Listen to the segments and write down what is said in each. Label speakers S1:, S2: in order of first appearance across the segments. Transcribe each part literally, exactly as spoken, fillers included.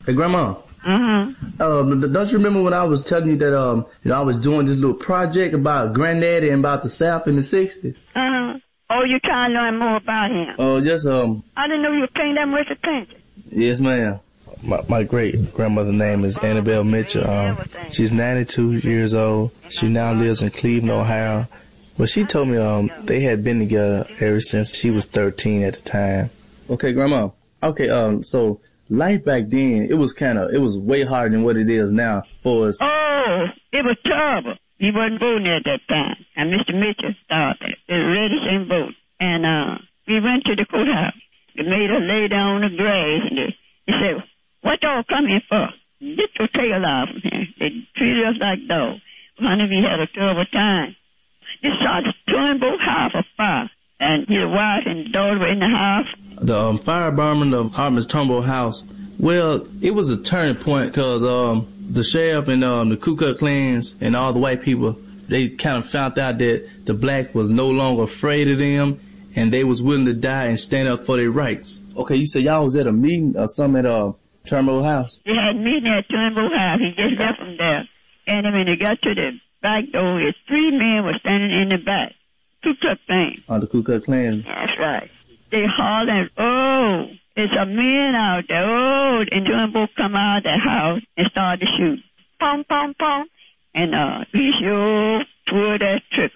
S1: Hey, Grandma.
S2: Mm-hmm.
S1: Um, don't you remember when I was telling you that um, you know, I was doing this little project about Granddaddy and about the South in the sixties?
S2: Mm-hmm. Oh, you trying to learn more about him?
S1: Oh, uh, just um.
S2: I didn't know you were paying that much attention.
S1: Yes, ma'am. My, my great grandmother's name is Annabelle Mitchell. Um, she's ninety-two years old. She now lives in Cleveland, Ohio. Well, she told me um they had been together ever since she was thirteen at the time. Okay, Grandma. Okay, um, so life back then, it was kind of, it was way harder than what it is now for us.
S2: Oh, it was terrible. He wasn't voting at that time. And Mister Mitchell started. It was register vote. And uh, we went to the courthouse. They made us lay down on the grass. And they, they said, what y'all come here for? Get your tail off from here. They treated us like dogs. Honey, we had a terrible time. They started throwing both half of fire. And his wife and daughter were in the house.
S1: The um, firebombing of Hartman's Tumbo House, well, it was a turning point because um, the sheriff and um, the Ku Klux Klans and all the white people, they kind of found out that the blacks was no longer afraid of them and they was willing to die and stand up for their rights. Okay, you said y'all was at a meeting or something at uh, Turnbull House?
S2: We had a meeting at Turnbull House. He just left from there. And when they got to the back door, his three men were standing in the back. Ku Klux Klan.
S1: Oh, the Ku Klux Klan.
S2: That's right. They hollering, oh, it's a man out there. Oh, and Turnbull come out of the house and started to shoot. Pom, pom, pom. And uh, he sure pulled that trigger.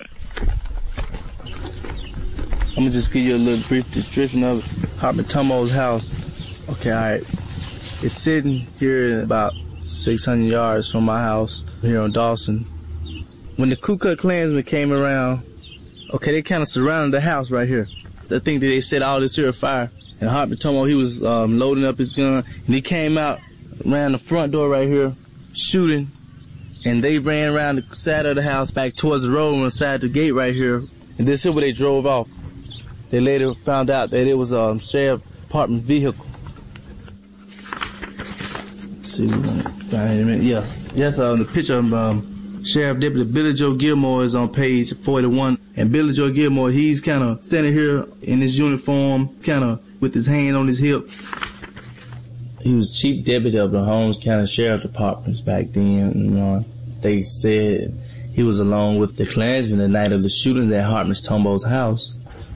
S1: I'm going to just give you a little brief description of Hartman Tumbo's house. Okay, all right. It's sitting here about six hundred yards from my house here on Dawson. When the Ku Klux Klansmen came around, okay, they kind of surrounded the house right here. I think that they set all this here afire. And Hartman Tumbo, he was um, loading up his gun, and he came out around the front door right here, shooting. And they ran around the side of the house back towards the road inside the gate right here. And this is where they drove off. They later found out that it was a um, sheriff department vehicle. Let's see, we're gonna find it in a minute. Yeah, yes, uh, the picture of um, Sheriff Deputy Billy Joe Gilmore is on page forty-one. And Billy Joe Gilmore, he's kind of standing here in his uniform, kind of with his hand on his hip. He was chief deputy of the Holmes County Sheriff Departments back then. You know, they said he was along with the Klansmen the night of the shooting at Hartman's Tumbo's house.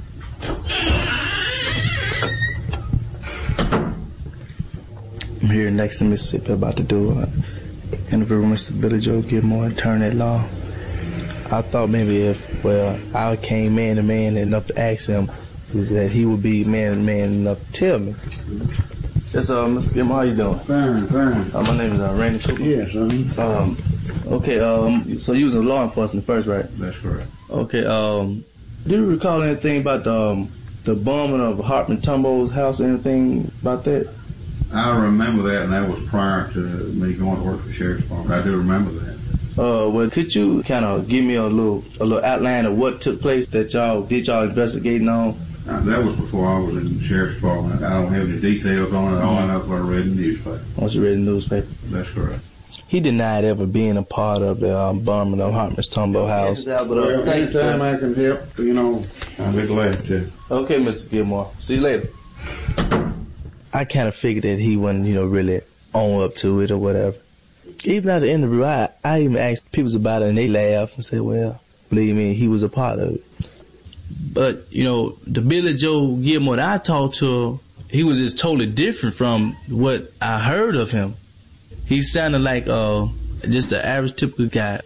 S1: I'm here next to Mississippi about to do an interview with Mister Billy Joe Gilmore and turn that law. I thought maybe if, well, I came man to man enough to ask him, that he would be man to man enough to tell me. Yes, uh, Mister Gilmore, how you doing?
S3: Fine, fine.
S1: Uh, my name is uh, Randy Cooper.
S3: Yes, um.
S1: Um, okay, um, so you was in law enforcement first, right?
S3: That's correct.
S1: Okay, um, do you recall anything about the, um, the bombing of Hartman Tumbo's house, anything about that?
S3: I remember that, and that was prior to me going to work for the Sheriff's Department. I do remember that.
S1: Uh, well, could you kind of give me a little, a little outline of what took place that y'all, did y'all investigating on?
S3: Uh, that was before I was in the Sheriff's Department. I don't have any details on it. All I know is what I read in the newspaper.
S1: Once you read the newspaper?
S3: That's correct.
S1: He denied ever being a part of the um, bombing of Hartman's Tumbo house.
S3: Well, anytime I can help, you know, I'll be glad to.
S1: Okay, Mister Gilmore. See you later. I kind of figured that he wasn't, you know, really on up to it or whatever. Even at the interview, I, I even asked people about it, and they laughed and said, well, believe me, he was a part of it. But, you know, the Billy Joe Gilmore that I talked to, he was just totally different from what I heard of him. He sounded like uh, just an average, typical guy.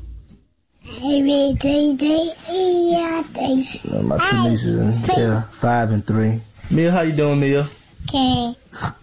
S1: Uh, my two nieces, and they're five and three. Mia, how you doing, Mia?
S4: Okay.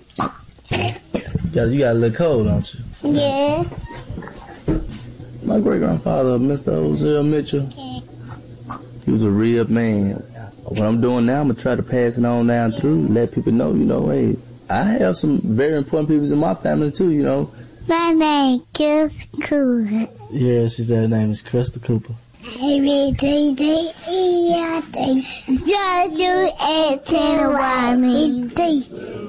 S1: You got a little cold, don't you?
S4: Yeah.
S1: My great-grandfather, Mister Ozell Mitchell,
S4: Okay.
S1: he was a real man. What I'm doing now, I'm going to try to pass it on down through, let people know, you know, hey, I have some very important people in my family, too, you know.
S4: My name is Cooper.
S1: Yeah, she said her name is Krista Cooper.
S4: Every day, day, yeah, day. Just do it till one day.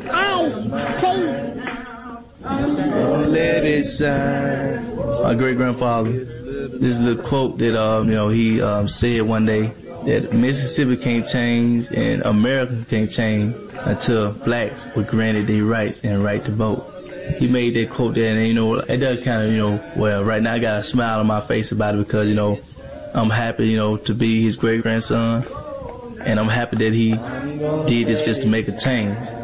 S1: Oh, let it shine. My great-grandfather, this little quote that, um, you know, he um, said one day, that Mississippi can't change and America can't change until blacks were granted their rights and right to vote. he made that quote there, and, you know, it does kind of, you know, well, right now I got a smile on my face about it because, you know, I'm happy, you know, to be his great-grandson, and I'm happy that he did this just to make a change.